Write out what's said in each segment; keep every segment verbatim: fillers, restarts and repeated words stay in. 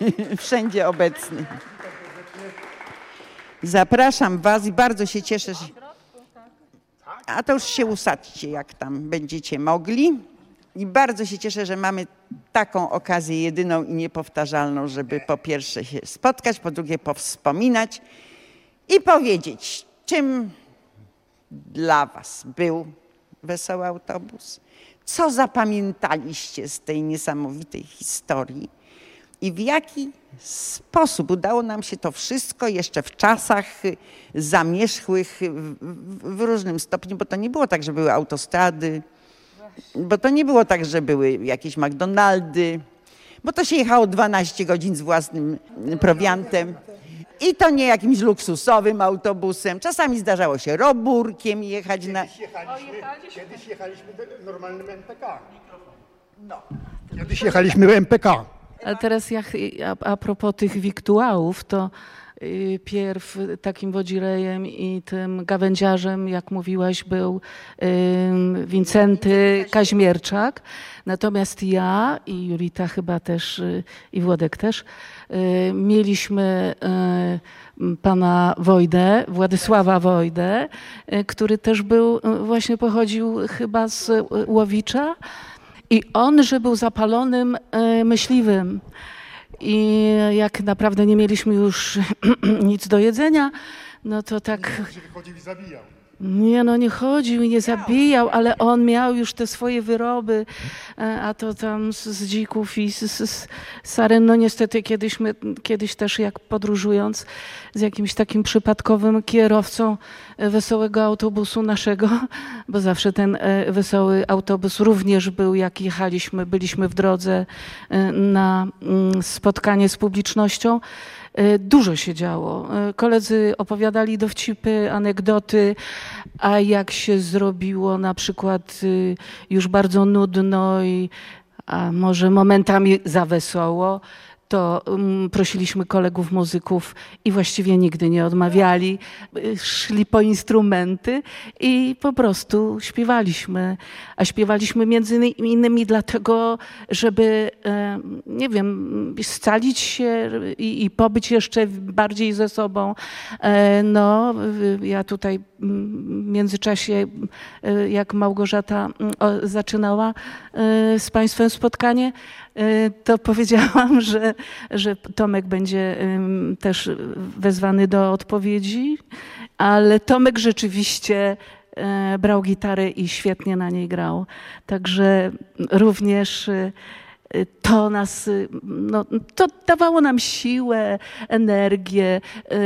wszędzie obecny. Zapraszam was i bardzo się cieszę, że... A to już się usadźcie, jak tam będziecie mogli. I bardzo się cieszę, że mamy taką okazję jedyną i niepowtarzalną, żeby po pierwsze się spotkać, po drugie powspominać i powiedzieć, czym dla was był Wesoły Autobus, co zapamiętaliście z tej niesamowitej historii i w jaki sposób udało nam się to wszystko jeszcze w czasach zamierzchłych w, w różnym stopniu, bo to nie było tak, że były autostrady, bo to nie było tak, że były jakieś McDonaldy, bo to się jechało dwanaście godzin z własnym prowiantem i to nie jakimś luksusowym autobusem. Czasami zdarzało się roburkiem jechać na... Kiedyś jechaliśmy, kiedyś jechaliśmy normalnym M P K. No. Kiedyś jechaliśmy M P K. A teraz jak, a, a propos tych wiktuałów, to y, pierw takim wodzirejem i tym gawędziarzem, jak mówiłaś, był y, Wincenty Kaźmierczak. Natomiast ja i Julita chyba też y, i Włodek też y, mieliśmy y, pana Wojdę, Władysława Wojdę, y, który też był, y, właśnie pochodził chyba z Łowicza. I on, że był zapalonym y, myśliwym i jak naprawdę nie mieliśmy już nic do jedzenia, no to tak... Chodził i zabijał. Nie, no nie chodził i nie zabijał, ale on miał już te swoje wyroby, a to tam z, z dzików i z, z, z saren. No niestety kiedyś, my, kiedyś też jak podróżując z jakimś takim przypadkowym kierowcą wesołego autobusu naszego, bo zawsze ten wesoły autobus również był, jak jechaliśmy, byliśmy w drodze na spotkanie z publicznością. Dużo się działo. Koledzy opowiadali dowcipy, anegdoty, a jak się zrobiło na przykład już bardzo nudno i a może momentami za wesoło, to um, prosiliśmy kolegów muzyków i właściwie nigdy nie odmawiali. Szli po instrumenty i po prostu śpiewaliśmy. A śpiewaliśmy między innymi dlatego, żeby, e, nie wiem, scalić się i, i pobyć jeszcze bardziej ze sobą. E, no, ja tutaj w międzyczasie, jak Małgorzata zaczynała z państwem spotkanie, to powiedziałam, że, że Tomek będzie też wezwany do odpowiedzi, ale Tomek rzeczywiście brał gitarę i świetnie na niej grał. Także również to nas, no, to dawało nam siłę, energię.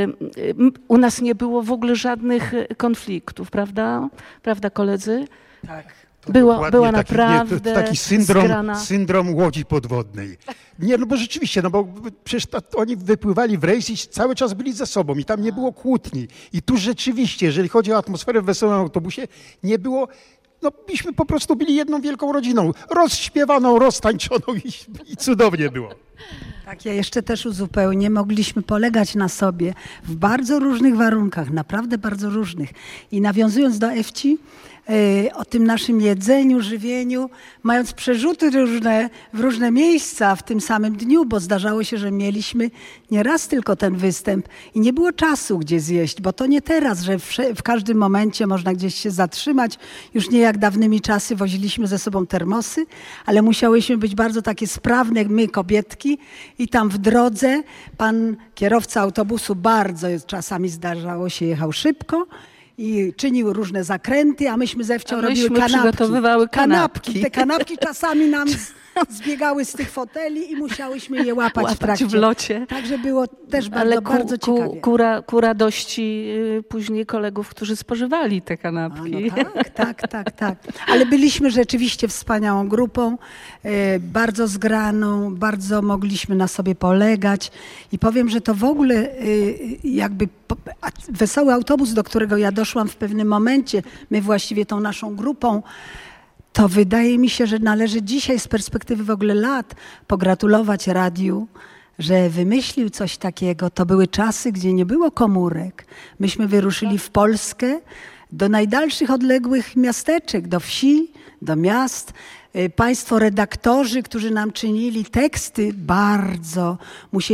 U nas nie było w ogóle żadnych konfliktów, prawda? Prawda, koledzy? Tak. Była, była taki, naprawdę nie, taki syndrom, zgrana. syndrom łodzi podwodnej. Nie, no bo rzeczywiście, no bo przecież ta, oni wypływali w rejs i cały czas byli ze sobą i tam nie było kłótni. I tu rzeczywiście, jeżeli chodzi o atmosferę w wesołym autobusie, nie było, no byśmy po prostu byli jedną wielką rodziną, rozśpiewaną, roztańczoną i, i cudownie było. Tak, ja jeszcze też uzupełnię. Mogliśmy polegać na sobie w bardzo różnych warunkach, naprawdę bardzo różnych. I nawiązując do Ewci, yy, o tym naszym jedzeniu, żywieniu, mając przerzuty różne w różne miejsca w tym samym dniu, bo zdarzało się, że mieliśmy nie raz tylko ten występ i nie było czasu gdzie zjeść, bo to nie teraz, że w, w każdym momencie można gdzieś się zatrzymać. Już nie jak dawnymi czasy woziliśmy ze sobą termosy, ale musiałyśmy być bardzo takie sprawne, my kobietki. I tam w drodze pan kierowca autobusu bardzo czasami zdarzało się, jechał szybko i czynił różne zakręty, a myśmy ze Ewcią robiły kanapki. Przygotowywały kanapki. kanapki. Te kanapki czasami nam z, zbiegały z tych foteli i musiałyśmy je łapać, łapać w trakcie. w locie. Także było też bardzo, Ale ku, bardzo ciekawie. Ku, ku, ra, ku radości y, później kolegów, którzy spożywali te kanapki. A, no tak, tak, tak, tak. Ale byliśmy rzeczywiście wspaniałą grupą, e, bardzo zgraną, bardzo mogliśmy na sobie polegać i powiem, że to w ogóle e, jakby po, a, wesoły autobus, do którego ja doszłam w pewnym momencie, my właściwie tą naszą grupą, to wydaje mi się, że należy dzisiaj z perspektywy w ogóle lat pogratulować radiu, że wymyślił coś takiego. To były czasy, gdzie nie było komórek. Myśmy wyruszyli w Polskę do najdalszych odległych miasteczek, do wsi, do miast. Państwo redaktorzy, którzy nam czynili teksty, bardzo musieli